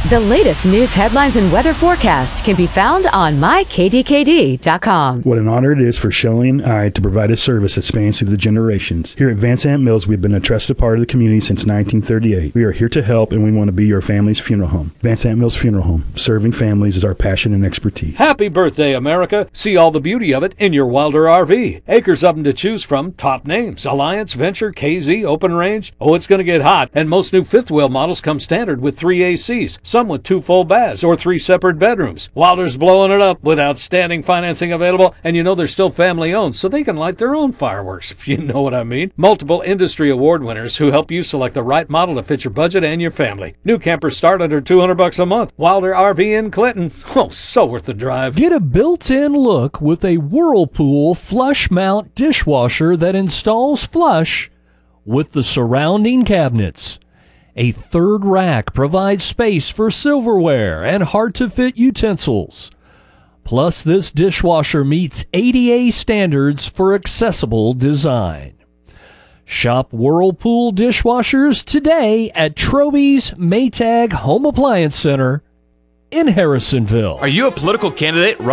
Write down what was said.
The latest news headlines and weather forecast can be found on mykdkd.com. What an honor it is for Shelley and I to provide a service that spans through the generations. Here at Van Sant Mills, we've been a trusted part of the community since 1938. We are here to help, and we want to be your family's funeral home. Van Sant Mills Funeral Home. Serving families is our passion and expertise. Happy birthday, America. See all the beauty of it in your Wilder RV. Acres of them to choose from. Top names: Alliance, Venture, KZ, Open Range. Oh, it's going to get hot, and most new fifth wheel models come standard with 3 ACs, some with 2 full baths or 3 separate bedrooms. Wilder's blowing it up with outstanding financing available, and you know they're still family owned, so they can light their own fireworks, if you know what I mean. Multiple industry award winners who help you select the right model to fit your budget and your family. New campers start under $200 a month. Wilder RV in Clinton. Oh, so worth the drive. Get a built-in look with a Whirlpool flush mount dishwasher that installs flush with the surrounding cabinets. A third rack provides space for silverware and hard-to-fit utensils. Plus, this dishwasher meets ADA standards for accessible design. Shop Whirlpool dishwashers today at Troby's Maytag Home Appliance Center in Harrisonville. Are you a political candidate